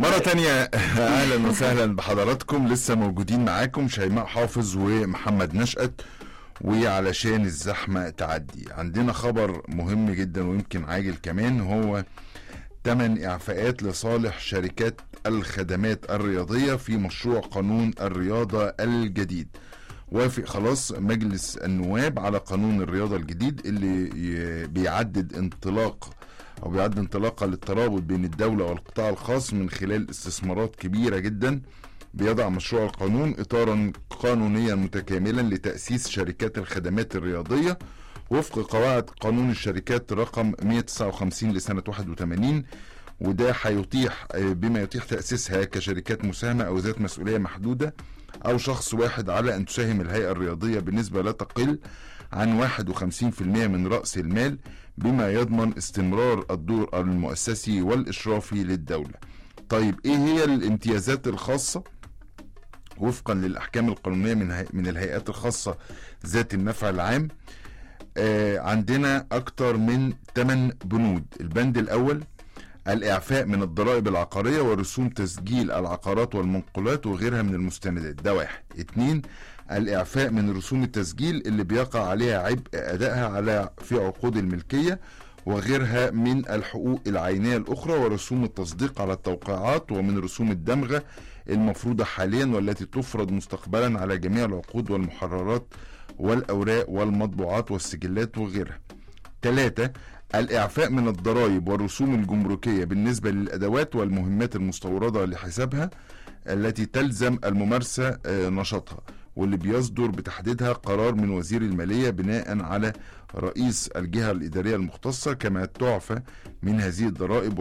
مرة تانية أهلا وسهلا بحضراتكم. لسه موجودين معاكم شيماء حافظ ومحمد نشأت. وعلشان الزحمة تعدي عندنا خبر مهم جدا ويمكن عاجل كمان، هو 8 إعفاءات لصالح شركات الخدمات الرياضية في مشروع قانون الرياضة الجديد. وافق خلاص مجلس النواب على قانون الرياضة الجديد اللي بيعد انطلاقة للترابط بين الدولة والقطاع الخاص من خلال استثمارات كبيرة جدا. بيضع مشروع القانون إطارا قانونيا متكاملا لتأسيس شركات الخدمات الرياضية وفق قواعد قانون الشركات رقم 159 لسنة 81، وده هيتيح بما يتيح تأسيسها كشركات مساهمة أو ذات مسؤولية محدودة أو شخص واحد على أن تساهم الهيئة الرياضية بنسبة لا تقل عن 51% من رأس المال، بما يضمن استمرار الدور المؤسسي والإشرافي للدولة. طيب إيه هي الامتيازات الخاصة وفقا للأحكام القانونية من الهيئات الخاصة ذات النفع العام؟ عندنا أكتر من 8 بنود. البند الأول الإعفاء من الضرائب العقارية ورسوم تسجيل العقارات والمنقولات وغيرها من المستندات، ده واحد. 2 الإعفاء من رسوم التسجيل اللي بيقع عليها عبء أدائها في عقود الملكية وغيرها من الحقوق العينية الأخرى، ورسوم التصديق على التوقيعات، ومن رسوم الدمغة المفروضة حاليا والتي تفرض مستقبلا على جميع العقود والمحررات والأوراق والمطبوعات والسجلات وغيرها. 3 الإعفاء من الضرائب والرسوم الجمركية بالنسبة للأدوات والمهمات المستوردة لحسابها التي تلزم الممارسة نشاطها، واللي بيصدر بتحديدها قرار من وزير المالية بناء على رئيس الجهة الإدارية المختصة. كما تعفى من هذه الضرائب